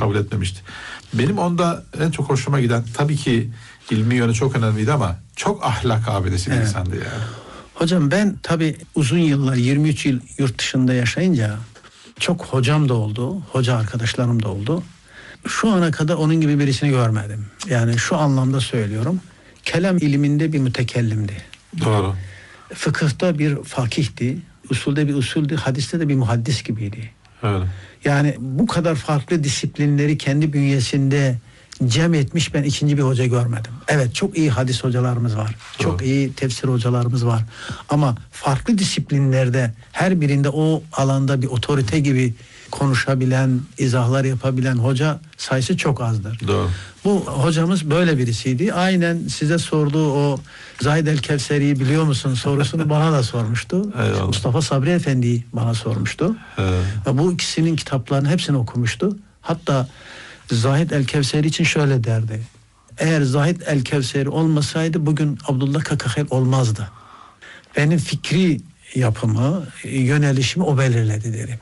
kabul etmemişti. Benim onda en çok hoşuma giden, tabii ki ilmi yönü çok önemliydi ama çok ahlak abidesi bir insandı yani. Hocam ben tabii uzun yıllar 23 yıl yurt dışında yaşayınca çok hocam da oldu, hoca arkadaşlarım da oldu. Şu ana kadar onun gibi birisini görmedim. Yani şu anlamda söylüyorum. Kelam iliminde bir mütekellimdi. Doğru. Fıkıhta bir fakihti, usulde bir usuldü, hadiste de bir muhaddis gibiydi. Öyle. Yani bu kadar farklı disiplinleri kendi bünyesinde cem etmiş ben ikinci bir hoca görmedim. Evet, çok iyi hadis hocalarımız var. Çok iyi tefsir hocalarımız var. Ama farklı disiplinlerde her birinde o alanda bir otorite gibi konuşabilen, izahlar yapabilen hoca sayısı çok azdır. Doğru. Bu hocamız böyle birisiydi. Aynen size sorduğu o Zahid el-Kevseri'yi biliyor musun sorusunu bana da sormuştu. Eyvallah. Mustafa Sabri Efendi'yi bana sormuştu. Evet. Ve bu ikisinin kitaplarının hepsini okumuştu. Hatta Zahid el-Kevseri için şöyle derdi. Eğer Zahid el-Kevseri olmasaydı bugün Abdullah Kakahel olmazdı. Benim fikri yapımı, yönelişimi o belirledi derim.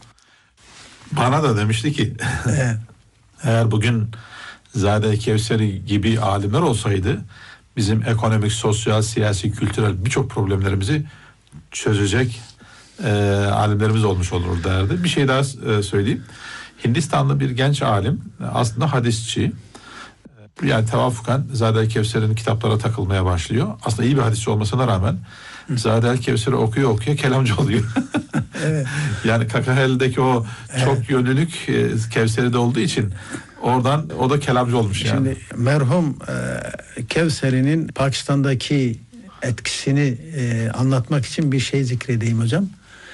Bana da demişti ki Evet. eğer bugün Zade Kevseri gibi alimler olsaydı bizim ekonomik, sosyal, siyasi, kültürel birçok problemlerimizi çözecek alimlerimiz olmuş olur derdi. Bir şey daha söyleyeyim. Hindistanlı bir genç alim, aslında hadisçi. Yani tevafuken Zade Kevseri'nin kitaplara takılmaya başlıyor. Aslında iyi bir hadisçi olmasına rağmen Zade Kevseri okuyor kelamcı oluyor. Evet. Yani Kakahel'deki o çok yönlülük Kevseri'de olduğu için oradan o da kelamcı olmuş yani. Şimdi merhum Kevseri'nin Pakistan'daki etkisini anlatmak için bir şey zikredeyim hocam.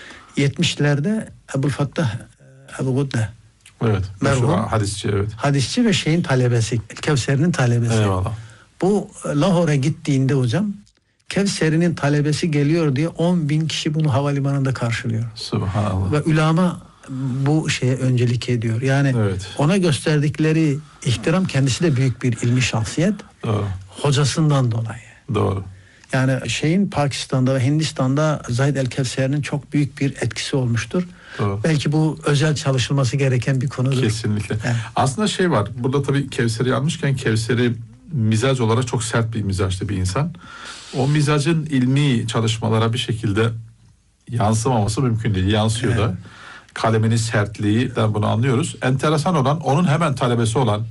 70'lerde Ebu'l-Fattah Ebu Gudde Evet. merhum Hadisçi, evet. hadisçi ve şeyin talebesi, Kevseri'nin talebesi. Eyvallah. Bu Lahor'a gittiğinde hocam Kevseri'nin talebesi geliyor diye 10.000 kişi bunu havalimanında karşılıyor. Subhanallah. Ve ulema bu şeye öncelik ediyor. Yani Evet. ona gösterdikleri ihtiram, kendisi de büyük bir ilmi şahsiyet. Doğru. Hocasından dolayı. Doğru. Yani şeyin Pakistan'da ve Hindistan'da Zahid el-Kevseri'nin çok büyük bir etkisi olmuştur. Doğru. Belki bu özel çalışılması gereken bir konudur. Kesinlikle. Evet. Aslında şey var. Burada tabii Kevseri almışken Kevseri mizac olarak çok sert bir mizaçlı bir insan. O mizacın ilmi çalışmalara bir şekilde yansımaması mümkün değil. Yansıyor da. Kaleminin sertliğinden bunu anlıyoruz. Enteresan olan, onun hemen talebesi olan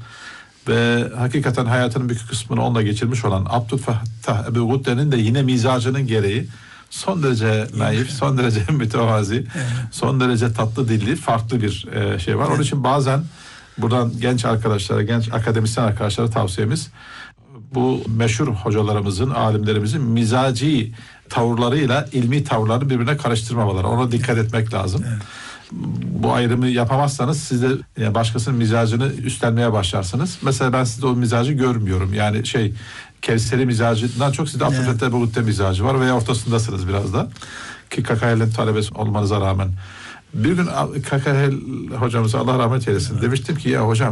ve hakikaten hayatının büyük kısmını onunla geçirmiş olan Abdülfattah Ebu Gudde'nin de yine mizacının gereği son derece naif, son derece mütevazi, son derece tatlı dilli, farklı bir şey var. Onun için bazen buradan genç arkadaşlara, genç akademisyen arkadaşlara tavsiyemiz, bu meşhur hocalarımızın, alimlerimizin mizaci tavırlarıyla ilmi tavırlarını birbirine karıştırmamaları. Ona dikkat etmek lazım. Evet. Bu ayrımı yapamazsanız siz de yani başkasının mizacını üstlenmeye başlarsınız. Mesela ben sizde o mizacı görmüyorum. Yani Kevseri mizacından çok sizde Abdülfattah Ebu Gudde mizacı var veya ortasındasınız biraz da. Ki Kakahel'in talebesi olmanıza rağmen. Bir gün Kakahel hocamıza Allah rahmet eylesin demiştim ki ya hocam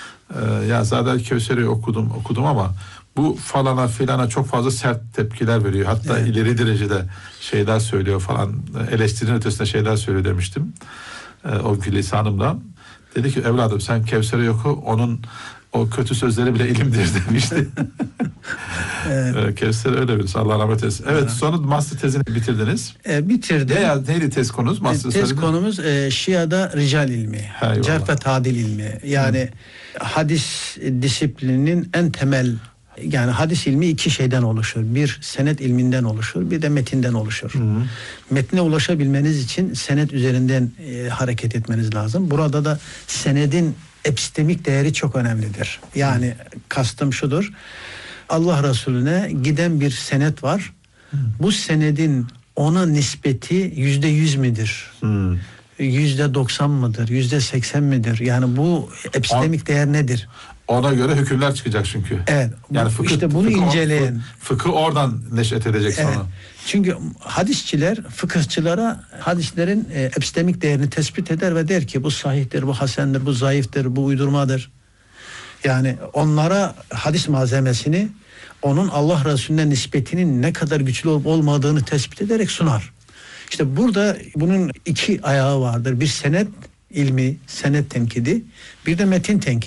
ya zaten Kevseri'yi okudum ama bu falana filana çok fazla sert tepkiler veriyor. Hatta ileri derecede şeyler söylüyor falan, eleştirinin ötesinde şeyler söylüyor demiştim. O lisanımda. Dedi ki evladım sen Kevser'i oku, onun o kötü sözleri bile ilimdir demişti. Kevser öyle birisi, Allah rahmet eylesin. Evet, sonra master tezini bitirdiniz. Bitirdim. Neydi tez konunuz? Tez konumuz Şia'da rical ilmi. Cerh ve tadil ilmi. Yani hadis disiplininin en temel, yani hadis ilmi iki şeyden oluşur. Bir senet ilminden oluşur, bir de metinden oluşur. Metne ulaşabilmeniz için senet üzerinden hareket etmeniz lazım. Burada da senedin epistemik değeri çok önemlidir. Yani kastım şudur. Allah Resulüne giden bir senet var. Bu senedin ona nispeti %100 midir? %90 mıdır? %80 midir? Yani bu epistemik değer nedir? Ona göre hükümler çıkacak çünkü. Evet. Yani işte bunu inceleyen. Fıkıh oradan neşet edecek sonra. Çünkü hadisçiler fıkıhçılara hadislerin epistemik değerini tespit eder ve der ki bu sahihtir, bu hasendir, bu zayıftır, bu uydurmadır. Yani onlara hadis malzemesini, onun Allah Resulüne nispetinin ne kadar güçlü olup olmadığını tespit ederek sunar. İşte burada bunun iki ayağı vardır. Bir senet ilmi, senet tenkidi, bir de metin tenkidi.